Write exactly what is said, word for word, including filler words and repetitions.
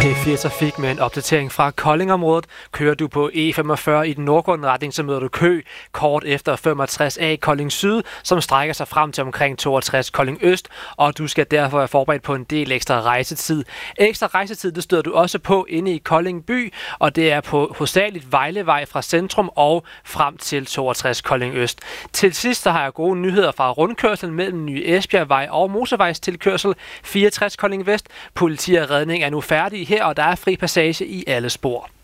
P fire Trafik med en opdatering fra Koldingområdet. Kører du på E femogfyrre i den nordgående retning, så møder du kø kort efter femogtres A Kolding Syd, som strækker sig frem til omkring toogtres Kolding Øst, og du skal derfor være forberedt på en del ekstra rejsetid. Ekstra rejsetid, det støder du også på inde i Kolding by, og det er på hovedsageligt Vejlevej fra centrum og frem til toogtres Kolding Øst. Til sidst så har jeg gode nyheder fra rundkørslen mellem Nye Esbjergvej og motorvejstilkørsel fireogtres Kolding Vest. Politi og redning er nu færdige her, og der er fri passage i alle spor.